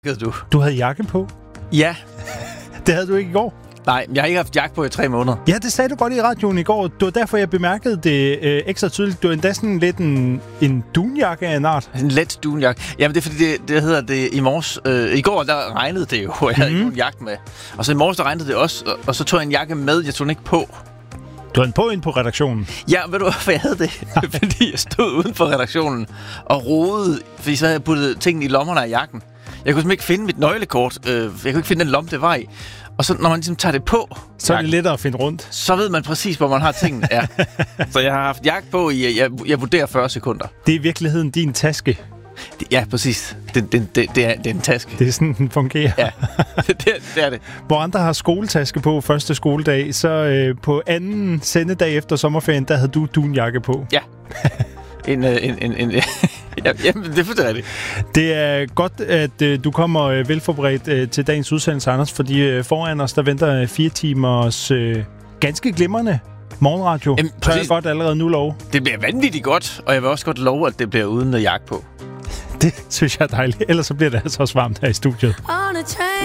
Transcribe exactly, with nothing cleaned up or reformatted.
Du. Du havde jakke på? Ja. Det havde du ikke i går? Nej, jeg har ikke haft jakke på i tre måneder. Ja, det sagde du godt i radioen i går. Det var derfor, jeg bemærkede det øh, ekstra tydeligt. Du er endda sådan lidt en, en dunjakke af en art. En let dunjakke. Jamen, det er fordi, det, det hedder det i morges. Øh, I går, der regnede det jo, og jeg havde mm-hmm. ikke nogen jakke med. Og så i morges, der regnede det også, og, og så tog jeg en jakke med. Jeg tog den ikke på. Du havde den på ind på redaktionen? Ja, ved du hvorfor jeg havde det? Fordi jeg stod uden for redaktionen og rodede, fordi så havde jeg puttet tingene i lommerne af jakken. Jeg kunne simpelthen ikke finde mit nøglekort. Øh, jeg kunne ikke finde den lomme, det var i. Og så når man ligesom tager det på, så er det lettere at finde rundt. Så ved man præcis, hvor man har tingene. Ja. Så jeg har haft jakke på i, jeg, jeg vurderer fyrre sekunder. Det er i virkeligheden din taske. Det, ja, præcis. Det, det, det, det, er, det er en taske. Det er sådan, den fungerer. Ja, det, det er det. Hvor andre har skoletaske på første skoledag, så øh, på anden sendedag efter sommerferien, der havde du dunjakke på. Ja. En, en, en, en, ja, jamen, det forstår jeg det. Det er godt, at øh, du kommer øh, velforberedt øh, til dagens udsendelse, Anders, fordi øh, foran os, der venter fire timers øh, ganske glimrende morgenradio. Jamen, så er jeg godt allerede nu lov. Det bliver vanvittigt godt, og jeg vil også godt love, at det bliver uden jakke på. Det synes jeg er dejligt. Ellers så bliver det altså også varmt her i studiet.